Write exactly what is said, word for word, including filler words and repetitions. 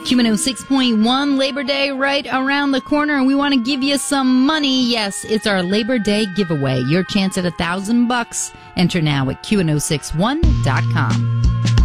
Q one oh six point one, Labor Day right around the corner, and we want to give you some money. Yes, it's our Labor Day giveaway. Your chance at a thousand bucks. Enter now at Q one oh six one dot com.